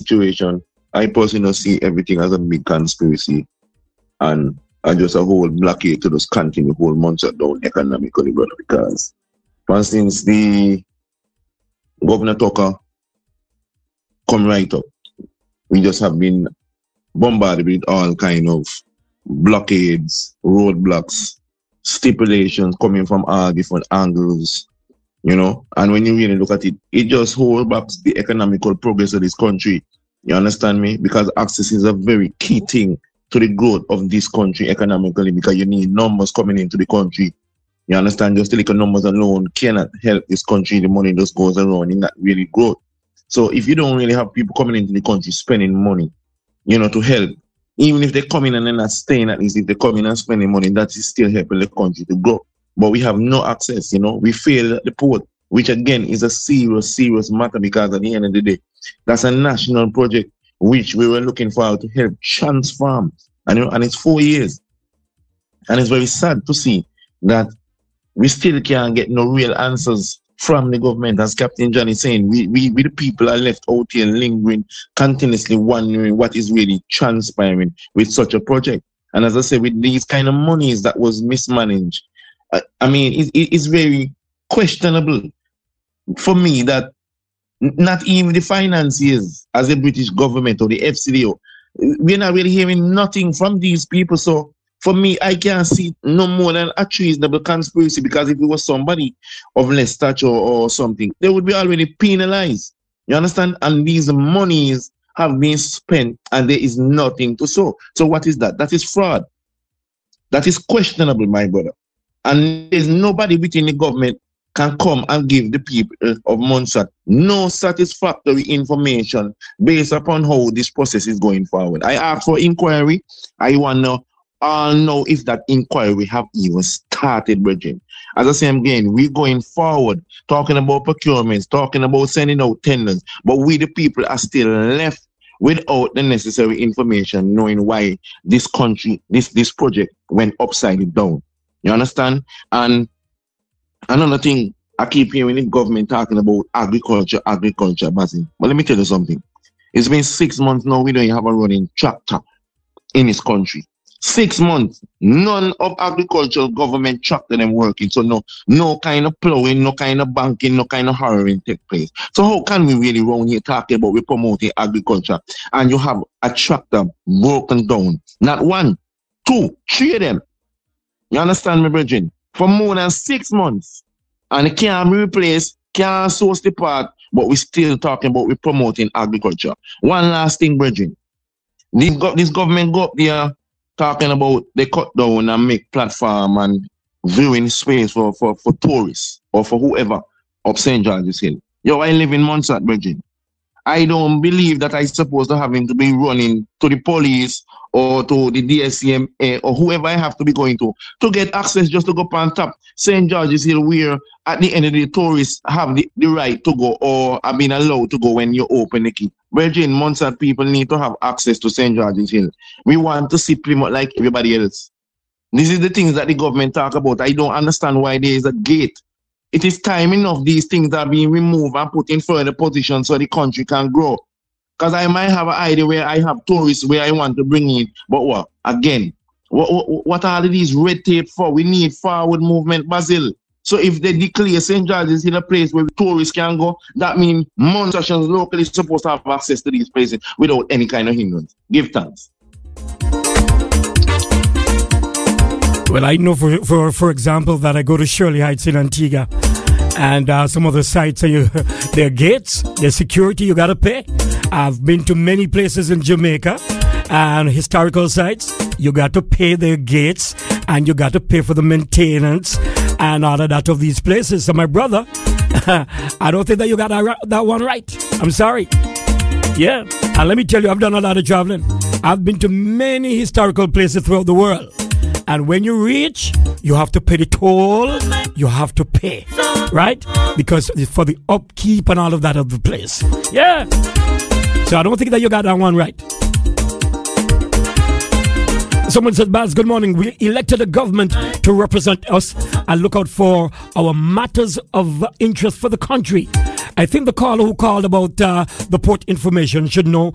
situation, I personally see everything as a big conspiracy and just a whole blockade to just continue whole months down economically, brother, because for instance, the Governor Tucker come right up. We just have been bombarded with all kind of blockades, roadblocks, stipulations coming from all different angles, you know. And when you really look at it, it just holds back the economical progress of this country. You understand me? Because access is a very key thing to the growth of this country economically, because you need numbers coming into the country. You understand? Just the little numbers alone cannot help this country. The money just goes around in that really growth. So if you don't really have people coming into the country spending money, you know, to help, even if they come in and they're not staying, at least if they come in and spending money, that is still helping the country to grow. But we have no access, you know. We fail at the port, which again is a serious matter, because at the end of the day, that's a national project which we were looking for to help transform. And, you know, and it's 4 years. And it's very sad to see that we still can't get no real answers from the government. As Captain John is saying, we the people are left out here lingering, continuously wondering what is really transpiring with such a project. And as I said, with these kind of monies that was mismanaged, I mean, it's very questionable for me that not even the financiers as the British government or the FCDO, we're not really hearing nothing from these people. So for me, I can't see no more than a treasonable conspiracy, because if it was somebody of less stature or something, they would be already penalized. You understand? And these monies have been spent and there is nothing to show. So what is that? That is fraud. That is questionable, my brother. And there's nobody within the government can come and give the people of Montserrat no satisfactory information based upon how this process is going forward. I asked for inquiry. I want to know if that inquiry have even started, brethren. As I say again, we're going forward, talking about procurements, talking about sending out tenders, but we the people are still left without the necessary information, knowing why this country, this project went upside down. You understand? And another thing, I keep hearing the government talking about agriculture, Basil. But let me tell you something. It's been 6 months now, we don't have a running tractor in this country. 6 months, none of agricultural government tractor them working. So no kind of plowing, no kind of banking, no kind of harrowing take place. So how can we really round here talking about we promoting agriculture and you have a tractor broken down? Not 1, 2, 3 of them. You understand me, brethren? For more than 6 months. And it can't be replaced, can't source the part, but we're still talking about we promoting agriculture. One last thing, brethren. This government go up there talking about they cut down and make platform and viewing space for tourists or for whoever up St. George's Hill. Yo, I live in Montserrat, brethren. I don't believe that I'm supposed to having to be running to the police or to the DSCMA or whoever I have to be going to get access just to go up on top St. George's Hill, where at the end of the day, tourists have the right to go or have been allowed to go when you open the key. Virgin, Montserrat people need to have access to St. George's Hill. We want to see Plymouth like everybody else. This is the things that the government talk about. I don't understand why there is a gate. It is time enough these things are being removed and put in further positions so the country can grow. Because I might have an idea where I have tourists where I want to bring in. But what? Again, what are these red tape for? We need forward movement, Basil. So if they declare St. George's in a place where tourists can go, that means Montserratians locally supposed to have access to these places without any kind of hindrance. Give thanks. Well, I know for example that I go to Shirley Heights in Antigua and some other sites, their gates, their security, you got to pay. I've been to many places in Jamaica and historical sites. You got to pay their gates and you got to pay for the maintenance and all of that of these places. So my brother, I don't think that you got that one right. I'm sorry. Yeah. And let me tell you, I've done a lot of traveling. I've been to many historical places throughout the world. And when you reach, you have to pay the toll. You have to pay, right? Because it's for the upkeep and all of that of the place. Yeah. So I don't think that you got that one right. Someone said, Baz, good morning. We elected a government to represent us and look out for our matters of interest for the country. I think the caller who called about the port information should know